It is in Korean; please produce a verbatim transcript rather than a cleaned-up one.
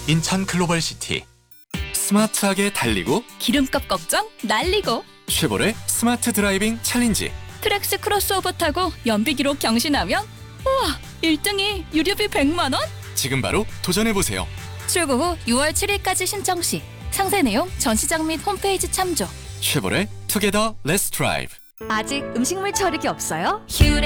인천 글로벌시티. 스마트하게 달리고 기름값 걱정 날리고 쉐보레 스마트 드라이빙 챌린지. 트랙스 크로스오버 타고 연비 기록 경신하면 우와 일 등이 유류비 백만 원? 지금 바로 도전해보세요. 출고 후 유월 칠일까지 신청 시 상세 내용 전시장 및 홈페이지 참조. 쉐보레 투게더 렛츠 드라이브. 아직 음식물 처리기 없어요? 휴레